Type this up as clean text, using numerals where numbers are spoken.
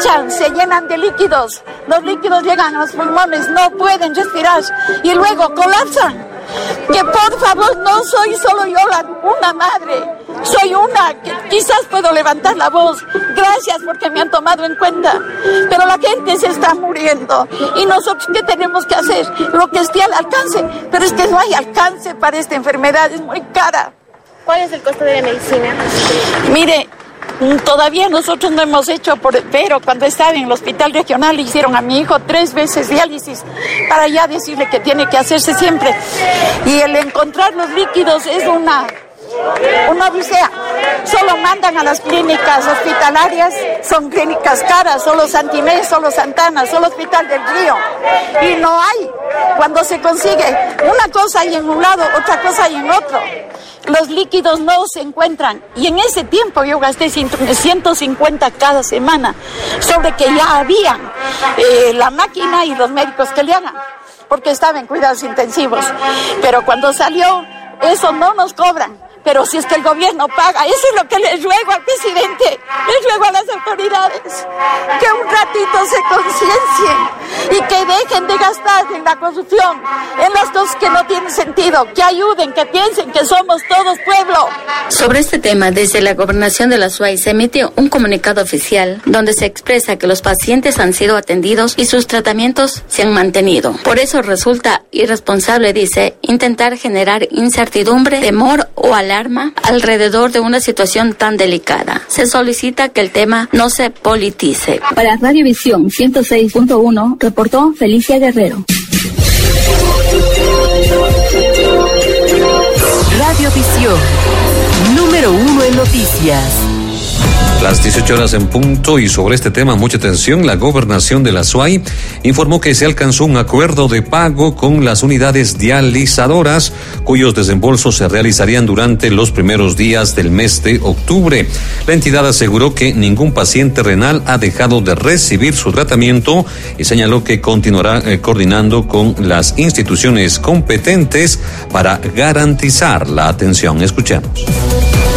hinchan, se llenan de líquidos. Los líquidos llegan a los pulmones, no pueden respirar y luego colapsan. Que por favor, no soy solo yo una madre, soy una que quizás puedo levantar la voz. Gracias porque me han tomado en cuenta, pero la gente se está muriendo y nosotros ¿qué tenemos que hacer? Lo que esté al alcance, pero es que no hay alcance para esta enfermedad, es muy cara. ¿Cuál es el costo de la medicina? Mire, todavía nosotros no hemos hecho, pero cuando estaba en el hospital regional le hicieron a mi hijo 3 veces diálisis para ya decirle que tiene que hacerse siempre. Y el encontrar los líquidos es una odisea. Solo mandan a las clínicas hospitalarias, son clínicas caras, solo Santinés, solo Santana, solo Hospital del Río. Y no hay. Cuando se consigue una cosa hay en un lado, otra cosa hay en otro. Los líquidos no se encuentran. Y en ese tiempo yo gasté 150 cada semana, sobre que ya habían la máquina y los médicos que le hagan, porque estaba en cuidados intensivos. Pero cuando salió, eso no nos cobran. Pero si es que el gobierno paga, eso es lo que les ruego al presidente, les ruego a las autoridades, que un ratito se conciencien y que dejen de gastar en la corrupción, en las cosas que no tienen sentido, que ayuden, que piensen que somos todos pueblo. Sobre este tema, desde la Gobernación de la SUAY se emitió un comunicado oficial donde se expresa que los pacientes han sido atendidos y sus tratamientos se han mantenido. Por eso resulta irresponsable, dice, intentar generar incertidumbre, temor o alarma alrededor de una situación tan delicada. Se solicita que el tema no se politice. Para Radiovisión 106.1 reportó Felicia Guerrero. Radiovisión, número 1 en noticias. Las 18 horas en punto, y sobre este tema mucha atención. La Gobernación de la SUAY informó que se alcanzó un acuerdo de pago con las unidades dializadoras, cuyos desembolsos se realizarían durante los primeros días del mes de octubre. La entidad aseguró que ningún paciente renal ha dejado de recibir su tratamiento y señaló que continuará coordinando con las instituciones competentes para garantizar la atención. Escuchemos.